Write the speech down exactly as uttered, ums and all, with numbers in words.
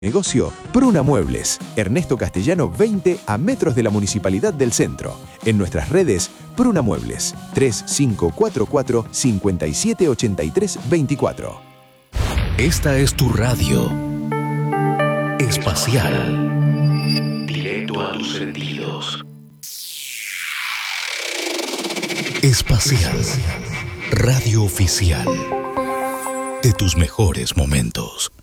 Negocio Pruna Muebles, Ernesto Castellano veinte a metros de la Municipalidad del Centro. En nuestras redes, Pruna Muebles, tres cinco cuatro cuatro, cinco siete ocho tres dos cuatro. Esta es tu radio espacial. Directo a tus sentidos. Espacial. Radio oficial de tus mejores momentos.